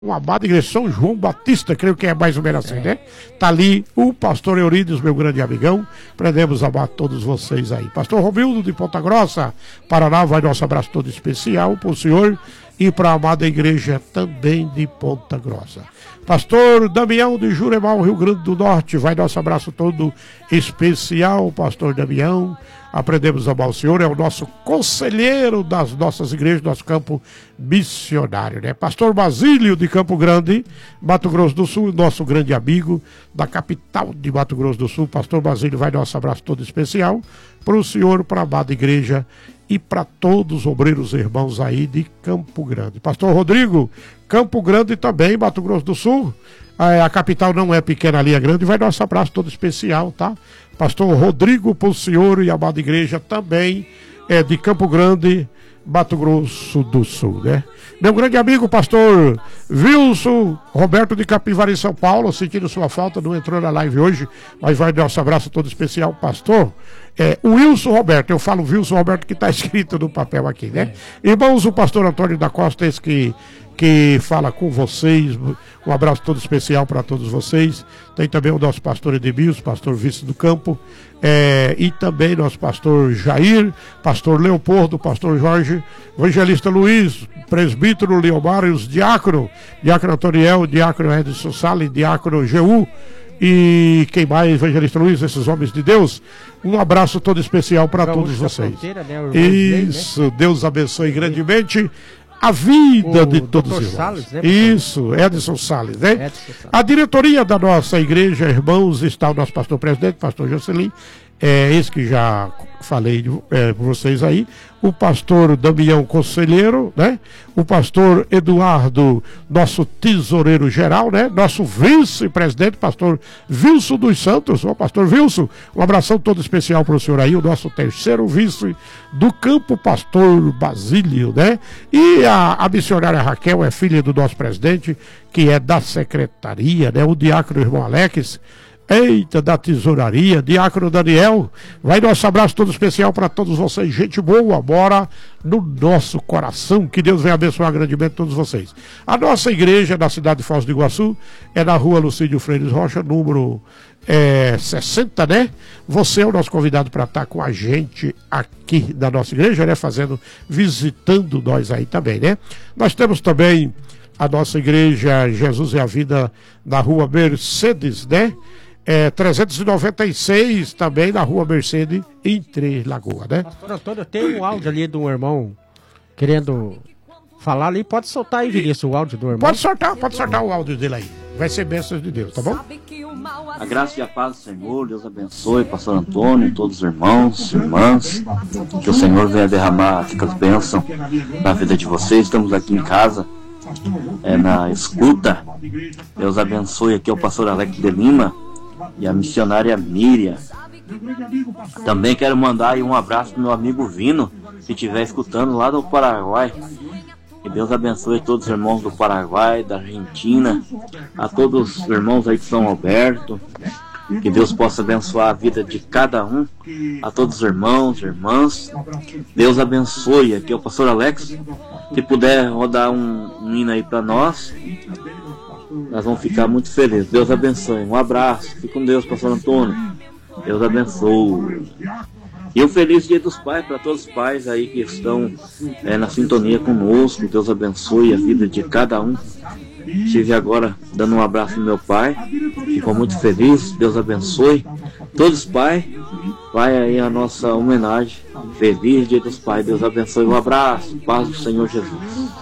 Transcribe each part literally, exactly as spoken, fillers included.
Um abade igreja São João Batista, creio que é mais ou menos assim, né? Tá ali o pastor Eurides, meu grande amigão. Prendemos amar todos vocês aí. Pastor Romildo de Ponta Grossa, Paraná, vai nosso abraço todo especial pro senhor e para a amada igreja também de Ponta Grossa. Pastor Damião de Juremal, Rio Grande do Norte, vai nosso abraço todo especial, pastor Damião. Aprendemos a amar o senhor, é o nosso conselheiro das nossas igrejas, nosso campo missionário, né? Pastor Basílio de Campo Grande, Mato Grosso do Sul, nosso grande amigo da capital de Mato Grosso do Sul. Pastor Basílio, vai nosso abraço todo especial para o senhor, para a amada igreja e para todos os obreiros irmãos aí de Campo Grande. Pastor Rodrigo, Campo Grande também, Mato Grosso do Sul. A, a capital não é pequena ali, é grande. Vai nosso abraço todo especial, tá? Pastor Rodrigo, para o senhor e a amada igreja também é de Campo Grande, Mato Grosso do Sul, né? Meu grande amigo, pastor Wilson Roberto de Capivari, São Paulo, sentindo sua falta, não entrou na live hoje, mas vai nosso abraço todo especial, pastor. É, o Wilson Roberto, eu falo Wilson Roberto que está escrito no papel aqui, né? É. Irmãos, o pastor Antônio da Costa, esse que, que fala com vocês, um abraço todo especial para todos vocês. Tem também o nosso pastor Edemilson, pastor Vice do Campo, é, e também nosso pastor Jair, pastor Leopoldo, pastor Jorge, evangelista Luiz, presbítero Leomar e os diácono, diácono Antoniel, diácono Edson Salles, diácono Jeú, e quem mais, evangelista Luiz, esses homens de Deus. Um abraço todo especial para todos vocês. Né, isso, né? Deus abençoe grandemente a vida o de todos os irmãos. Salles, né, isso, Edson Salles, né? Edson Salles. A diretoria da nossa igreja, irmãos, está o nosso pastor presidente, pastor Jocelyn, é esse que já falei é, com vocês aí, o pastor Damião Conselheiro, né? O pastor Eduardo, nosso tesoureiro geral, né? Nosso vice-presidente, pastor Wilson dos Santos, o pastor Wilson, um abração todo especial para o senhor aí, o nosso terceiro vice do campo, pastor Basílio, né? E a, a missionária Raquel é filha do nosso presidente, que é da secretaria, né? O diácono irmão Alex, eita, da tesouraria, diácono Daniel, vai nosso abraço todo especial para todos vocês, gente boa, mora no nosso coração, que Deus venha abençoar grandemente todos vocês. A nossa igreja na cidade de Foz do Iguaçu é na rua Lucídio Freires Rocha, número é, sessenta, né? Você é o nosso convidado para estar com a gente aqui na nossa igreja, né? Fazendo, visitando nós aí também, né? Nós temos também a nossa igreja Jesus é a Vida na rua Mercedes, né? É, trezentos e noventa e seis também na rua Mercedes, em Três Lagoas, né? Pastor Antônio, tem um áudio ali de um irmão querendo falar ali. Pode soltar aí, Vinícius, o áudio do irmão. Pode soltar, pode soltar o áudio dele aí. Vai ser bênçãos de Deus, tá bom? A graça e a paz do Senhor, Deus abençoe, pastor Antônio e todos os irmãos, irmãs. Que o Senhor venha derramar as bênçãos na vida de vocês. Estamos aqui em casa, é, na escuta. Deus abençoe. Aqui é o pastor Alex de Lima e a missionária Miriam. Também quero mandar aí um abraço pro meu amigo Vino, se estiver escutando lá do Paraguai. Que Deus abençoe todos os irmãos do Paraguai, da Argentina, a todos os irmãos aí de São Roberto. Que Deus possa abençoar a vida de cada um, a todos os irmãos, irmãs. Deus abençoe. Aqui é o pastor Alex. Se puder rodar um, um hino aí para nós, nós vamos ficar muito felizes. Deus abençoe. Um abraço. Fique com Deus, pastor Antônio. Deus abençoe. E um feliz Dia dos Pais para todos os pais aí que estão é, na sintonia conosco. Deus abençoe a vida de cada um. Estive agora dando um abraço no meu pai. Ficou muito feliz. Deus abençoe. Todos os pais. Vai aí a nossa homenagem. Feliz Dia dos Pais. Deus abençoe. Um abraço. Paz do Senhor Jesus.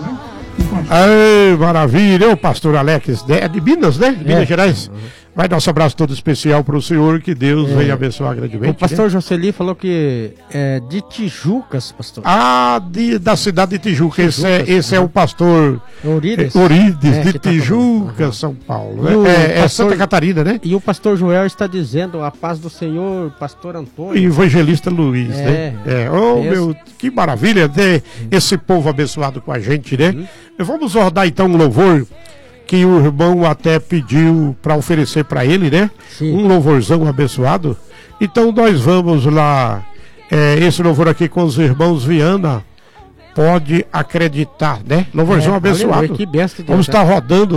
Ai, maravilha, o pastor Alex, é de Minas, né? De Minas é. Gerais. Vai nosso abraço todo especial para o senhor, que Deus é. venha abençoar grandemente. O pastor né? Jocely falou que é de Tijucas, pastor. Ah, de, da cidade de Tijuca. Tijucas, esse é, esse é o pastor Eurides, Eurides é, de Tijuca, tá São Paulo. Né? É, é pastor, Santa Catarina, né? E o pastor Joel está dizendo a paz do Senhor, pastor Antônio. E evangelista Luiz, é. né? É. Oh, meu, que maravilha, né? Esse povo abençoado com a gente, né? Uhum. Vamos rodar então um louvor que o irmão até pediu para oferecer para ele, né? Sim. Um louvorzão abençoado. Então nós vamos lá, é, esse louvor aqui com os irmãos Viana, pode acreditar, né? Louvorzão É, abençoado. aleluia, que benção de Deus, Vamos né? estar rodando